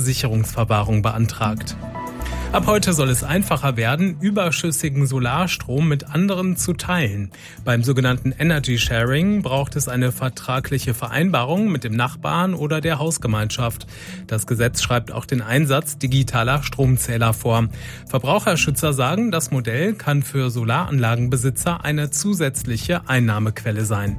Versicherungsverwahrung beantragt. Ab heute soll es einfacher werden, überschüssigen Solarstrom mit anderen zu teilen. Beim sogenannten Energy Sharing braucht es eine vertragliche Vereinbarung mit dem Nachbarn oder der Hausgemeinschaft. Das Gesetz schreibt auch den Einsatz digitaler Stromzähler vor. Verbraucherschützer sagen, das Modell kann für Solaranlagenbesitzer eine zusätzliche Einnahmequelle sein.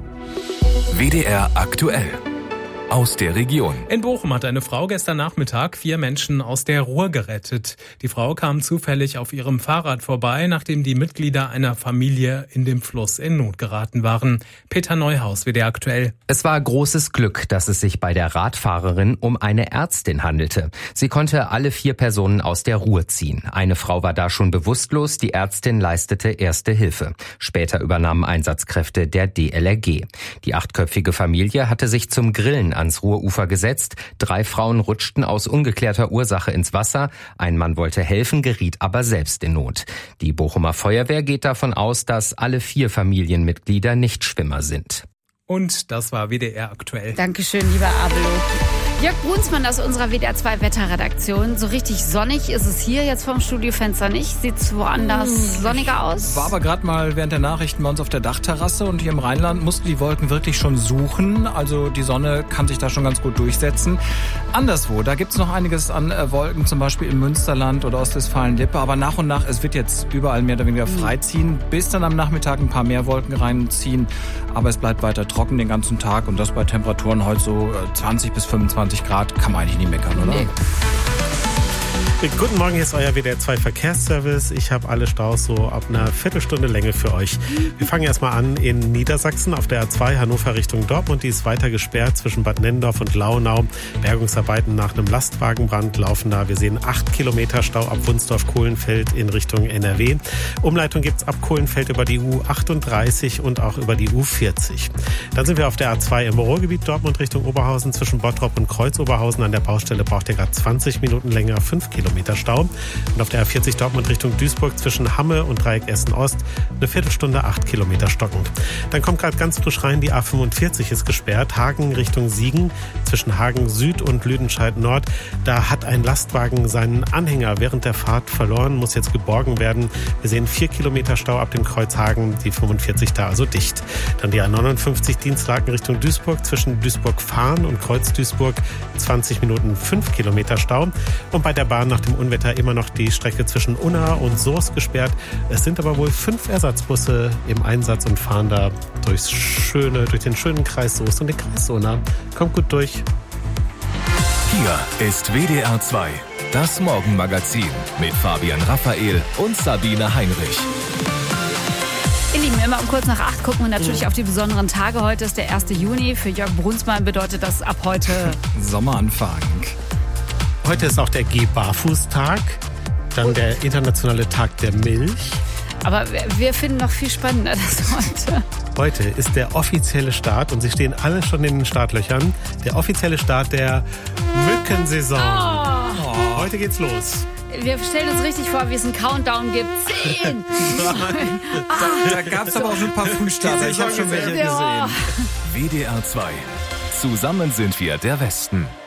WDR aktuell. Aus der Region. In Bochum hat eine Frau gestern Nachmittag 4 Menschen aus der Ruhr gerettet. Die Frau kam zufällig auf ihrem Fahrrad vorbei, nachdem die Mitglieder einer Familie in dem Fluss in Not geraten waren. Peter Neuhaus, WDR aktuell. Es war großes Glück, dass es sich bei der Radfahrerin um eine Ärztin handelte. Sie konnte alle 4 Personen aus der Ruhr ziehen. Eine Frau war da schon bewusstlos, die Ärztin leistete erste Hilfe. Später übernahmen Einsatzkräfte der DLRG. Die 8-köpfige Familie hatte sich zum Grillen ans Ruhrufer gesetzt. 3 Frauen rutschten aus ungeklärter Ursache ins Wasser. Ein Mann wollte helfen, geriet aber selbst in Not. Die Bochumer Feuerwehr geht davon aus, dass alle 4 Familienmitglieder Nichtschwimmer sind. Und das war WDR aktuell. Dankeschön, lieber Abelo. Jörg Brunsmann aus unserer WDR 2 Wetterredaktion. So richtig sonnig ist es hier jetzt vom Studiofenster nicht. Sieht es woanders sonniger aus? War aber gerade mal während der Nachrichten bei uns auf der Dachterrasse und hier im Rheinland mussten die Wolken wirklich schon suchen. Also die Sonne kann sich da schon ganz gut durchsetzen. Anderswo, da gibt's noch einiges an Wolken, zum Beispiel im Münsterland oder Ostwestfalen-Lippe. Aber nach und nach, es wird jetzt überall mehr oder weniger freiziehen, bis dann am Nachmittag ein paar mehr Wolken reinziehen. Aber es bleibt weiter trocken den ganzen Tag und das bei Temperaturen heute so 20 bis 25 Grad, kann man eigentlich nicht meckern, oder? Nee. Guten Morgen, hier ist euer WDR 2 Verkehrsservice. Ich habe alle Staus so ab einer Viertelstunde Länge für euch. Wir fangen erstmal an in Niedersachsen auf der A2 Hannover Richtung Dortmund. Die ist weiter gesperrt zwischen Bad Nennendorf und Launau. Bergungsarbeiten nach einem Lastwagenbrand laufen da. Wir sehen 8 Kilometer Stau ab Wunsdorf-Kohlenfeld in Richtung NRW. Umleitung gibt's ab Kohlenfeld über die U38 und auch über die U40. Dann sind wir auf der A2 im Ruhrgebiet Dortmund Richtung Oberhausen zwischen Bottrop und Kreuz-Oberhausen. An der Baustelle braucht ihr gerade 20 Minuten länger, 5 Kilometer Stau. Und auf der A40 Dortmund Richtung Duisburg zwischen Hamme und Dreieck Essen-Ost eine Viertelstunde, 8 Kilometer stockend. Dann kommt gerade ganz frisch rein, die A45 ist gesperrt, Hagen Richtung Siegen zwischen Hagen Süd und Lüdenscheid Nord. Da hat ein Lastwagen seinen Anhänger während der Fahrt verloren, muss jetzt geborgen werden. Wir sehen 4 Kilometer Stau ab dem Kreuz Hagen, die 45 da also dicht. Dann die A59 Dienstlaken Richtung Duisburg zwischen Duisburg-Fahn und Kreuz Duisburg 20 Minuten, 5 Kilometer Stau. Und bei der Bahn nach dem Unwetter immer noch die Strecke zwischen Unna und Soest gesperrt. Es sind aber wohl 5 Ersatzbusse im Einsatz und fahren da durch den schönen Kreis Soest und den Kreis Unna. Kommt gut durch. Hier ist WDR 2, das Morgenmagazin mit Fabian Raphael und Sabine Heinrich. Ihr Lieben, immer um kurz nach 8 gucken wir natürlich auf die besonderen Tage. Heute ist der 1. Juni. Für Jörg Brunsmann bedeutet das ab heute Sommeranfang. Heute ist auch der Geh-Barfuß-Tag, dann der internationale Tag der Milch. Aber wir finden noch viel spannender das heute. Heute ist der offizielle Start und sie stehen alle schon in den Startlöchern. Der offizielle Start der Mückensaison. Oh. Heute geht's los. Wir stellen uns richtig vor, wie es einen Countdown gibt. 10, 9, Da gab's aber auch schon ein paar Frühstarter. Ich habe schon welche gesehen. WDR 2. Zusammen sind wir der Westen.